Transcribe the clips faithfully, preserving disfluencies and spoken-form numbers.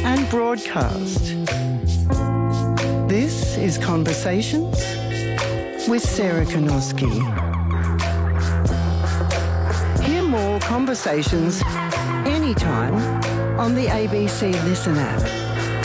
and broadcast. This is Conversations with Sarah Konoski. Hear more conversations anytime on the A B C Listen app.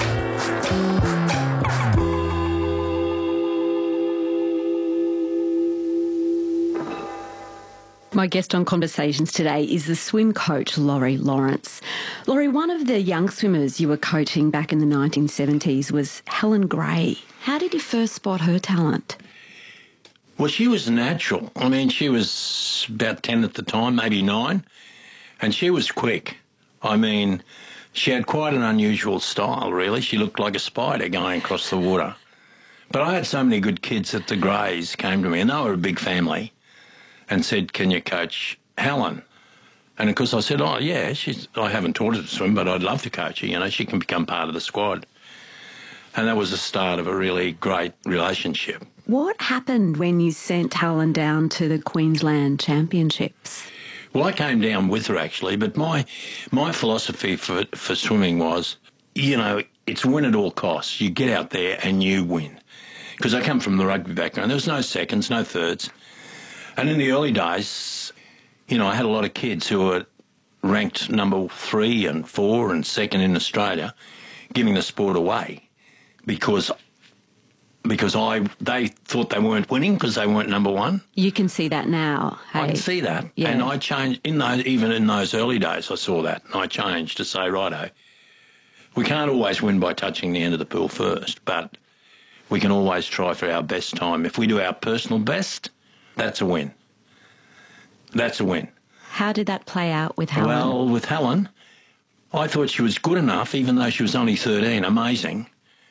My guest on Conversations today is the swim coach, Laurie Lawrence. Laurie, one of the young swimmers you were coaching back in the nineteen seventies was Helen Gray. How did you first spot her talent? Well, she was natural. I mean, she was about ten at the time, maybe nine, and she was quick. I mean, she had quite an unusual style, really. She looked like a spider going across the water. But I had so many good kids that the Grays came to me, and they were a big family, and said, can you coach Helen? And of course I said, oh, yeah, she's, I haven't taught her to swim, but I'd love to coach her. You know, she can become part of the squad. And that was the start of a really great relationship. What happened when you sent Helen down to the Queensland Championships? Well, I came down with her, actually, but my my philosophy for, for swimming was, you know, it's win at all costs. You get out there and you win. Because I come from the rugby background. There was no seconds, no thirds. And in the early days, you know, I had a lot of kids who were ranked number three and four and second in Australia, giving the sport away because because I they thought they weren't winning because they weren't number one. You can see that now. Hey? I can see that, yeah. And I changed in those even in those early days. I saw that, and I changed to say, righto, we can't always win by touching the end of the pool first, but we can always try for our best time. If we do our personal best, that's a win. That's a win. How did that play out with Helen? Well, with Helen, I thought she was good enough, even though she was only thirteen, amazing.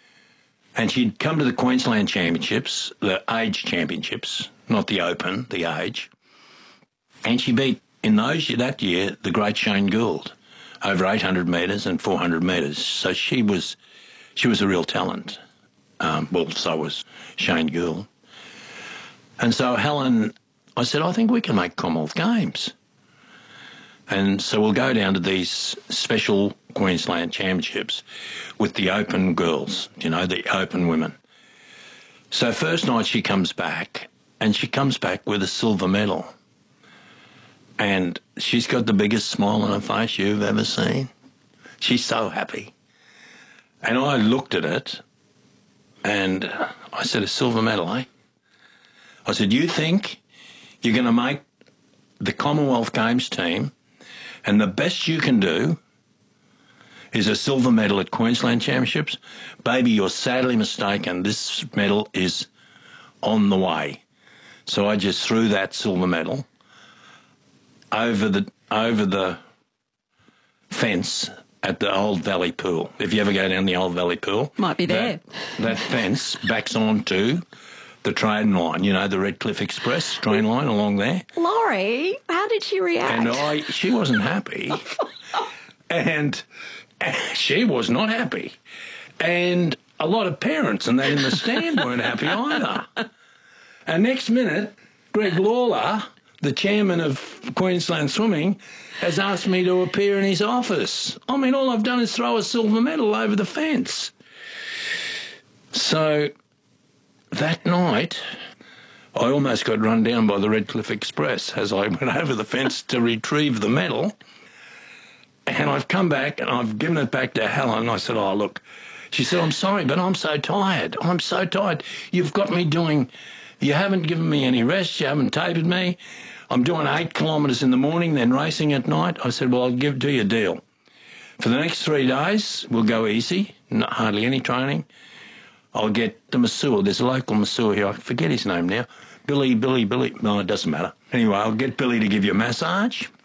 And she'd come to the Queensland Championships, the age championships, not the open, the age. And she beat, in those that year, the great Shane Gould, over eight hundred metres and four hundred metres. So she was, she was a real talent. Um, well, so was Shane Gould. And so Helen, I said, I think we can make Commonwealth Games. And so we'll go down to these special Queensland Championships with the open girls, you know, the open women. So first night she comes back, and she comes back with a silver medal. And she's got the biggest smile on her face you've ever seen. She's so happy. And I looked at it, and I said, a silver medal, eh? I said, you think you're going to make the Commonwealth Games team and the best you can do is a silver medal at Queensland Championships? Baby, you're sadly mistaken. This medal is on the way. So I just threw that silver medal over the over the fence at the Old Valley Pool. If you ever go down the Old Valley Pool. Might be there. That, that fence backs onto the train line, you know, the Redcliffe Express train line along there. Laurie, how did she react? And I, she wasn't happy. and, and she was not happy. And a lot of parents and they in the stand weren't happy either. And next minute, Greg Lawler, the chairman of Queensland Swimming, has asked me to appear in his office. I mean, all I've done is throw a silver medal over the fence. So that night, I almost got run down by the Redcliffe Express as I went over the fence to retrieve the medal. And I've come back and I've given it back to Helen. I said, oh, look. She said, I'm sorry, but I'm so tired. I'm so tired. You've got me doing, you haven't given me any rest. You haven't tapered me. I'm doing eight kilometres in the morning, then racing at night. I said, well, I'll give do you a deal. For the next three days, we'll go easy, not hardly any training. I'll get the masseur. There's a local masseur here. I forget his name now. Billy, Billy, Billy. No, it doesn't matter. Anyway, I'll get Billy to give you a massage.